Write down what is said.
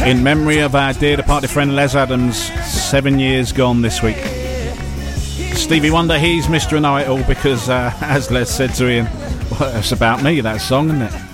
in memory of our dear departed friend Les Adams, 7 years gone this week. Stevie Wonder, he's Mr. Know-It-All because, as Les said to Ian, well, it's about me, that song, isn't it?